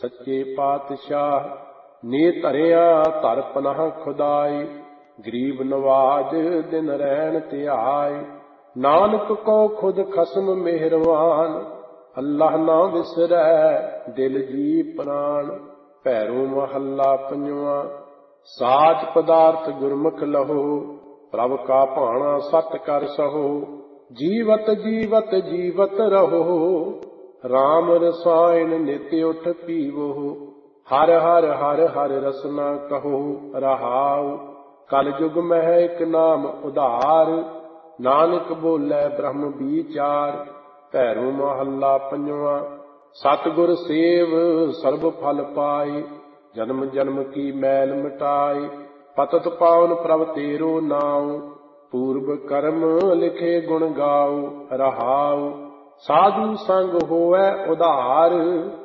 ਸੱਚੇ ਪਾਤਸ਼ਾਹ। ਨੇ ਧਰਿਆ ਧਰ ਪਨਾਹ ਖੁਦਾਈ, ਗਰੀਬ ਨਵਾਜ ਦਿਨ ਰਹਿਣ ਧਿਆਏ। ਨਾਨਕ ਕੋ ਖੁਦ ਖਸਮ ਮਿਹਰਵਾਨ, ਅੱਲਾਹ ਨਾ ਵਿਸਰੈ ਦਿਲ ਜੀ ਪ੍ਰਾਣ। ਭੈਰੋ ਮਹੱਲਾ ਪੰਜਵਾਂ। ਸਾਚ ਪਦਾਰਥ ਗੁਰਮੁਖ ਲਹੋ, ਪ੍ਰਭ ਕਾ ਭਾਣਾ ਸਤ ਕਰ ਸਹੋ। ਜੀਵਤ ਜੀਵਤ ਜੀਵਤ ਰਹੋ, ਰਾਮ ਰਸਾਇਣ ਨਿਤ ਉਠ ਪੀਵੋ। ਹਰ ਹਰ ਹਰ ਹਰ ਰਸਨਾ ਕਹੋ ਰਹਾਉ, ਕਲ ਜੁਗ ਮਹਿ ਇਕ ਨਾਮ ਉਧਾਰ। ਨਾਨਕ ਬੋਲੇ ਬ੍ਰਹਮ ਵਿਚਾਰ। ਭੈਰੋ ਮਹੱਲਾ ਪੰਜਵਾਂ। ਸਤਿਗੁਰ ਸੇਵ ਸਰਬ ਫਲ ਪਾਏ, ਜਨਮ ਜਨਮ ਕੀ ਮੈਲ ਮਿਟਾਏ। ਪਤਿਤ ਪਾਵਨ ਪ੍ਰਭ ਤੇਰੋ ਨਾਉ, ਪੂਰਬ ਕਰਮ ਲਿਖੇ ਗੁਣ ਗਾਉ ਰਹਾਉ। ਸਾਧੂ ਸੰਗ ਹੋਵੈ ਉਧਾਰ,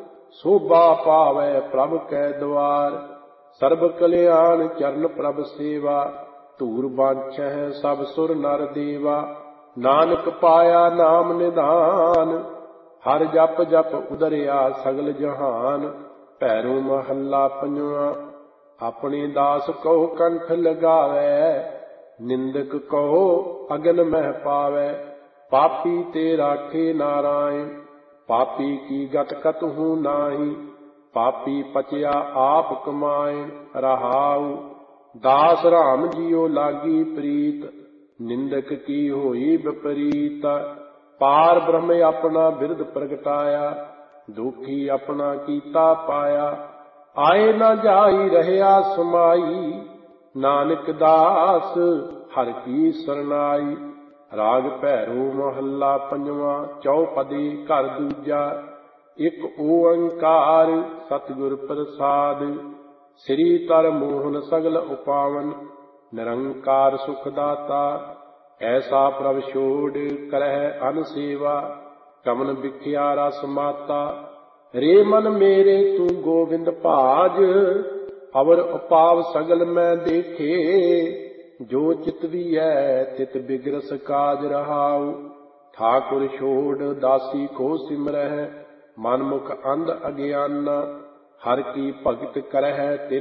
ਸੋਭਾ ਪਾਵੈ ਪ੍ਰਭ ਕੈ ਦੁਆਰ। ਸਰਬ ਕਲਿਆਣ ਚਰਨ ਪ੍ਰਭ ਸੇਵਾ, ਧੂਰ ਬਾਂਛੈ ਸਭ ਸੁਰ ਨਰ ਦੇਵਾ। ਨਾਨਕ ਪਾਇਆ ਨਾਮ ਨਿਧਾਨ, ਹਰ ਜਪ ਜਪ ਉਦਰਿਆ ਸਗਲ ਜਹਾਨ। ਭੈਰੋ ਮਹੱਲਾ ਪੰਜਵਾਂ। ਆਪਣੇ ਦਾਸ ਕਉ ਕੰਠ ਲਗਾਵੈ, ਨਿੰਦਕ ਕਉ ਅਗਨ ਮਹਿ ਪਾਵੈ। ਪਾਪੀ ਤੇ ਰਾਖੇ ਨਾਰਾਇਣ, ਪਾਪੀ ਕੀ ਗਤ ਕਤਹੂ ਨਾਹੀ। ਪਾਪੀ ਪਚਿਆ ਆਪ ਕਮਾਇਣ ਰਹਾਉ। ਦਾਸ ਰਾਮ ਜੀਉ ਲਾਗੀ ਪ੍ਰੀਤ, ਨਿੰਦਕ ਕੀ ਹੋਈ ਵਿਪਰੀਤ। ਪਾਰ ਬ੍ਰਹਮ ਆਪਣਾ ਬਿਰਦ ਪ੍ਰਗਟਾਇਆ, ਦੁਖੀ ਆਪਣਾ ਕੀਤਾ ਪਾਇਆ। ਆਏ ਨਾ ਜਾਈ ਰਹਿਆ ਸਮਾਈ, ਨਾਨਕ ਦਾਸ ਹਰਿ ਕੀ ਸਰਨਾਈ। ਰਾਗ ਭੈਰੋ ਮਹੱਲਾ ਪੰਜਵਾਂ। ਚੌਪਦੀ ਘਰ ਦੂਜਾ। ਇਕ ਓੰਕਾਰ ਸਤਿਗੁਰ ਪ੍ਰਸਾਦਿ, ਸ੍ਰੀ ਤਰ ਮੋਹਨ ਸਗਲ ਉਪਾਵਨ। ਨਿਰੰਕਾਰ ਸੁਖ ਦਾਤਾ, ਐਸਾ ਪ੍ਰਭ ਛੋੜ ਕਰਹਿ ਅਨ ਸੇਵਾ। ਕਮਨ ਵਿਖਿਆ ਰਸ ਮਾਤਾ, ਰੇ ਮਨ ਮੇਰੇ ਤੂੰ ਗੋਬਿੰਦ ਭਾਜ। ਅਵਰ ਉਪਾਵ ਸਗਲ ਮੈਂ ਦੇਖੇ, ਜੋ ਚਿਤ ਵੀਐ ਤਿਤ ਬਿਗਰਸ ਕਾਜ ਰਹਾਉ। ਠਾਕੁਰ ਛੋੜ ਦਾਸੀ ਕੋ ਸਿਮਰਹਿ, ਮਨ ਮੁਖ ਅੰਧ ਅਗਿਆਨਾ। ਹਰਿ ਕੀ ਭਗਤ ਕਰਹਿ